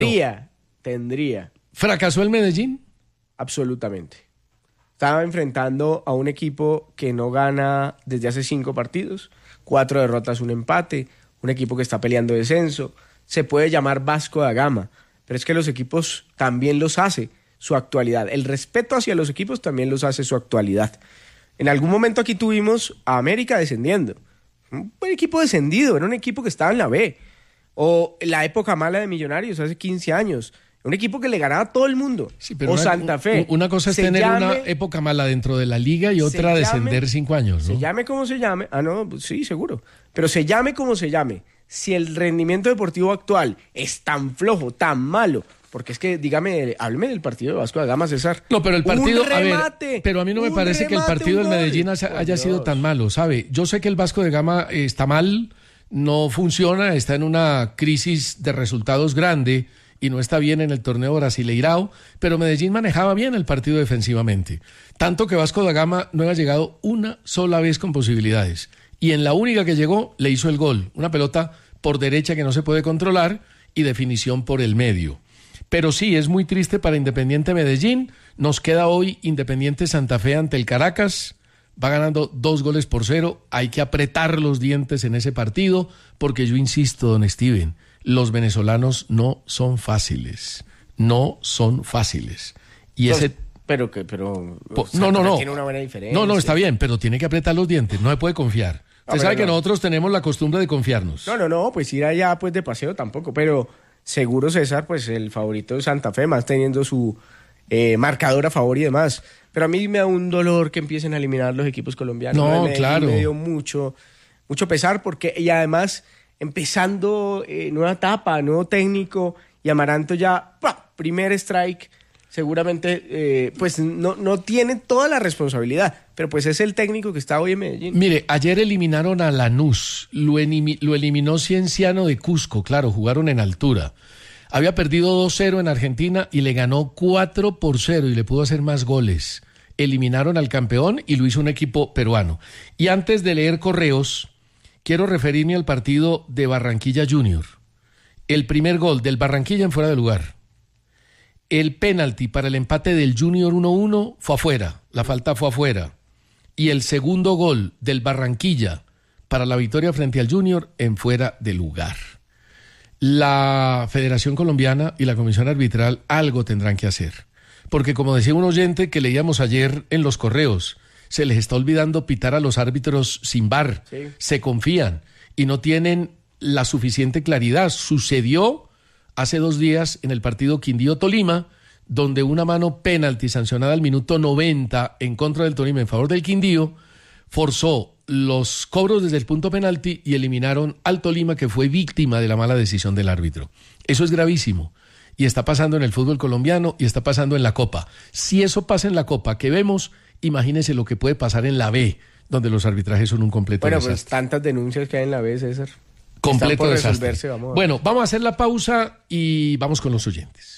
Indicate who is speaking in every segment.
Speaker 1: Tendría.
Speaker 2: ¿Fracasó el Medellín?
Speaker 1: Absolutamente. Estaba enfrentando a un equipo que no gana desde hace 5 partidos, 4 derrotas, un empate, un equipo que está peleando descenso. Se puede llamar Vasco da Gama, pero es que los equipos también los hace su actualidad. El respeto hacia los equipos también los hace su actualidad. En algún momento aquí tuvimos a América descendiendo. Un buen equipo descendido, era un equipo que estaba en la B. O la época mala de Millonarios hace 15 años. Un equipo que le ganaba a todo el mundo.
Speaker 2: Sí, pero
Speaker 1: o Santa Fe.
Speaker 2: Una cosa es tener una época mala dentro de la liga y otra descender 5 años, ¿no?
Speaker 1: Se llame como se llame. No, pues sí, seguro. Pero se llame como se llame. Si el rendimiento deportivo actual es tan flojo, tan malo, porque es que, hábleme del partido de Vasco da Gama, César.
Speaker 2: No, pero el partido,
Speaker 1: remate,
Speaker 2: pero a mí no me parece que el partido del Medellín haya sido tan malo, ¿sabe? Yo sé que el Vasco da Gama está mal, no funciona, está en una crisis de resultados grande y no está bien en el torneo Brasileirao, pero Medellín manejaba bien el partido defensivamente. Tanto que Vasco da Gama no ha llegado una sola vez con posibilidades. Y en la única que llegó, le hizo el gol. Una pelota por derecha que no se puede controlar y definición por el medio. Pero sí, es muy triste para Independiente Medellín. Nos queda hoy Independiente Santa Fe ante el Caracas. Va ganando 2-0. Hay que apretar los dientes en ese partido porque yo insisto, don Steven, los venezolanos no son fáciles. No son fáciles. Y
Speaker 1: entonces,
Speaker 2: ese...
Speaker 1: No. Tiene una buena diferencia.
Speaker 2: No, está bien, pero tiene que apretar los dientes. No se puede confiar. Usted sabe que nosotros tenemos la costumbre de confiarnos.
Speaker 1: No, pues ir allá pues de paseo tampoco, pero seguro César, pues el favorito de Santa Fe, más teniendo su marcador a favor y demás. Pero a mí me da un dolor que empiecen a eliminar los equipos colombianos.
Speaker 2: No, claro.
Speaker 1: Me dio mucho pesar porque, y además, empezando nueva etapa, nuevo técnico, y Amaranto ya, primer strike, seguramente pues no tiene toda la responsabilidad, pero pues es el técnico que está hoy en Medellín.
Speaker 2: Mire, ayer eliminaron a Lanús, lo eliminó Cienciano de Cusco, claro, jugaron en altura. Había perdido 2-0 en Argentina y le ganó 4-0 y le pudo hacer más goles. Eliminaron al campeón y lo hizo un equipo peruano. Y antes de leer correos, quiero referirme al partido de Barranquilla Junior. El primer gol del Barranquilla en fuera de lugar. El penalti para el empate del Junior 1-1 fue afuera, la falta fue afuera. Y el segundo gol del Barranquilla para la victoria frente al Junior en fuera de lugar. La Federación Colombiana y la Comisión Arbitral algo tendrán que hacer. Porque como decía un oyente que leíamos ayer en los correos, se les está olvidando pitar a los árbitros sin VAR. Sí. Se confían y no tienen la suficiente claridad. Sucedió hace 2 días en el partido Quindío-Tolima, donde una mano penalti sancionada al minuto 90 en contra del Tolima en favor del Quindío forzó los cobros desde el punto penalti y eliminaron al Tolima, que fue víctima de la mala decisión del árbitro. Eso es gravísimo y está pasando en el fútbol colombiano y está pasando en la Copa. Si eso pasa en la Copa que vemos, imagínense lo que puede pasar en la B, donde los arbitrajes son un completo desastre.
Speaker 1: Pues tantas denuncias que hay en la B, César.
Speaker 2: Completo desastre. Bueno, vamos a hacer la pausa y vamos con los oyentes.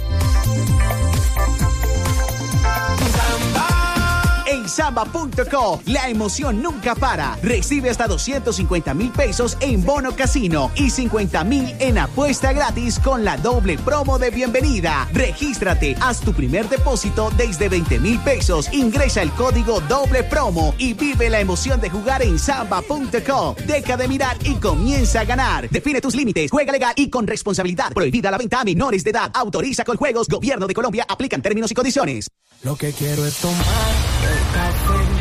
Speaker 3: En Samba.co, la emoción nunca para. Recibe hasta 250,000 pesos en bono casino y 50,000 en apuesta gratis con la doble promo de bienvenida. Regístrate, haz tu primer depósito desde 20,000 pesos, ingresa el código doble promo y vive la emoción de jugar en Samba.co. Deja de mirar y comienza a ganar. Define tus límites, juega legal y con responsabilidad. Prohibida la venta a menores de edad. Autoriza Coljuegos, Gobierno de Colombia. Aplican términos y condiciones.
Speaker 4: Lo que quiero es tomar el café.